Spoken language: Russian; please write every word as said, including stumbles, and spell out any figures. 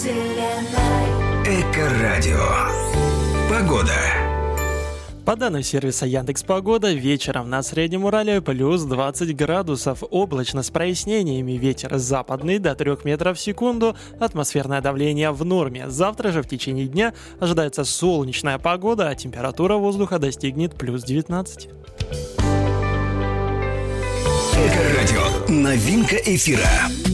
Эко-радио. Погода. По данным сервиса Яндекс.Погода, вечером на Среднем Урале плюс двадцать градусов, облачно с прояснениями, ветер западный до трёх метров в секунду, атмосферное давление в норме. Завтра же в течение дня ожидается солнечная погода, а температура воздуха достигнет плюс девятнадцать. Эко-радио. Новинка эфира.